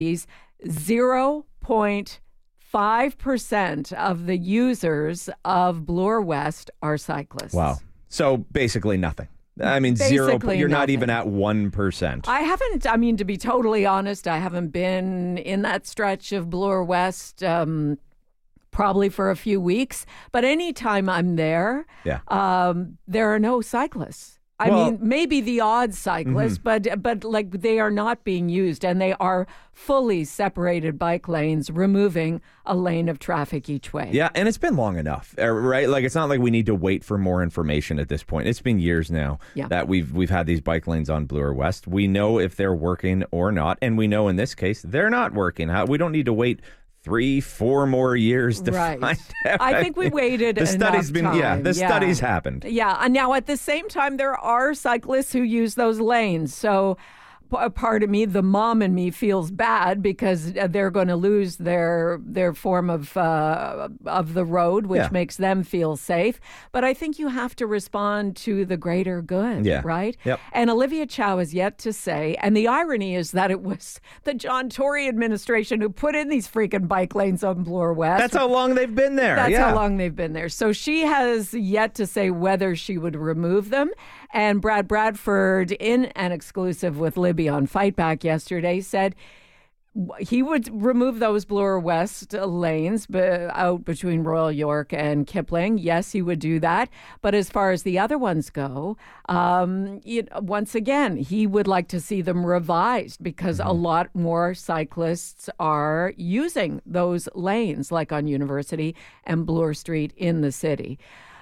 0.5% of the users of Bloor West are cyclists. Wow. So basically nothing. I mean, Basically you're not nothing. even at 1%. I haven't, I mean, to be totally honest, I haven't been in that stretch of Bloor West probably for a few weeks. But anytime I'm there, there are no cyclists. I mean, maybe the odd cyclist, but like they are not being used, and they are fully separated bike lanes, removing a lane of traffic each way. Yeah, and it's been long enough, right? Like, it's not like we need to wait for more information at this point. It's been years now that we've had these bike lanes on Bloor West. We know if they're working or not, and we know in this case they're not working. We don't need to wait 3-4 more years to find out. I think we waited the enough time. The studies happened. Yeah, and now at the same time, there are cyclists who use those lanes. So a part of me, the mom in me, feels bad because they're going to lose their form of the road, which makes them feel safe. But I think you have to respond to the greater good, right? Yep. And Olivia Chow has yet to say, and the irony is that it was the John Tory administration who put in these freaking bike lanes on Bloor West. That's how long they've been there. That's how long they've been there. So she has yet to say whether she would remove them. And Brad Bradford, in an exclusive with Libby on Fight Back yesterday, said he would remove those Bloor West lanes out between Royal York and Kipling. Yes, he would do that. But as far as the other ones go, once again, he would like to see them revised because a lot more cyclists are using those lanes, like on University and Bloor Street in the city.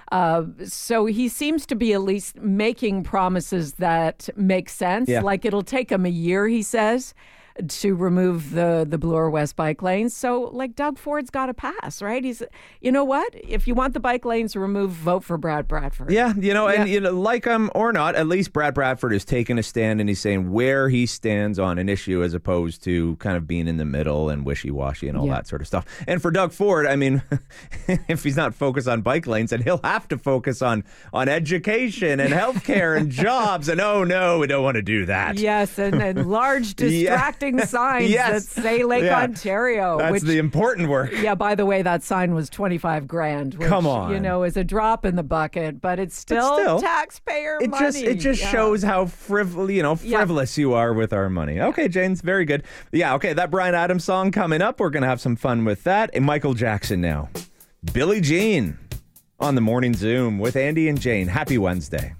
So he seems to be at least making promises that make sense. Yeah. Like it'll take him a year, he says, to remove the Bloor West bike lanes. So like Doug Ford's got to pass, right? He's, you know what? If you want the bike lanes removed, vote for Brad Bradford. Yeah, and like him or not, at least Brad Bradford is taking a stand and he's saying where he stands on an issue as opposed to kind of being in the middle and wishy-washy and all that sort of stuff. And for Doug Ford, I mean, if he's not focused on bike lanes, then he'll have to focus on education and healthcare and jobs. And oh no, we don't want to do that. Yes, and large distracting signs that say Lake Ontario. That's the important work. Yeah, by the way, that sign was $25,000, which, come on, is a drop in the bucket, but it's still taxpayer money. It just shows how frivolous you are with our money. Okay, Jane's very good. Yeah, okay, that Bryan Adams song coming up. We're going to have some fun with that. And Michael Jackson now. Billie Jean on the Morning Zoom with Andy and Jane. Happy Wednesday.